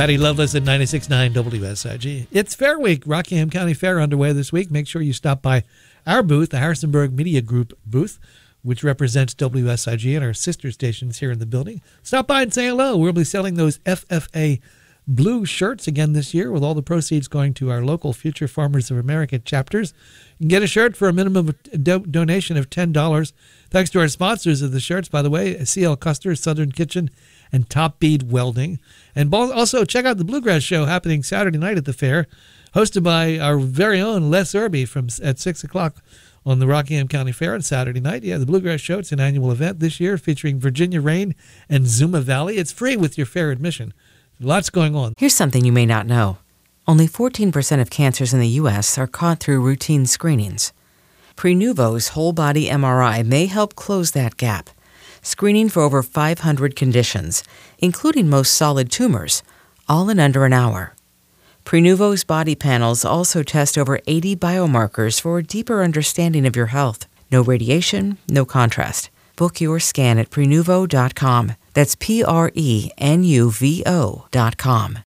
Patty Loveless at 96.9 WSIG. It's Fair Week, Rockingham County Fair underway this week. Make sure you stop by our booth, the Harrisonburg Media Group booth, which represents WSIG and our sister stations here in the building. Stop by and say hello. We'll be selling those FFA blue shirts again this year, with all the proceeds going to our local Future Farmers of America chapters. You can get a shirt for a minimum donation of $10. Thanks to our sponsors of the shirts, by the way, C.L. Custer, Southern Kitchen, and Top Bead Welding. And also check out the Bluegrass Show happening Saturday night at the fair, hosted by our very own Les Irby at 6 o'clock on the Rockingham County Fair on Saturday night. Yeah, the Bluegrass Show, it's an annual event this year featuring Virginia Rain and Zuma Valley. It's free with your fair admission. Lots going on. Here's something you may not know. Only 14% of cancers in the U.S. are caught through routine screenings. Prenuvo's whole-body MRI may help close that gap, screening for over 500 conditions, including most solid tumors, all in under an hour. Prenuvo's body panels also test over 80 biomarkers for a deeper understanding of your health. No radiation, no contrast. Book your scan at Prenuvo.com. That's Prenuvo.com.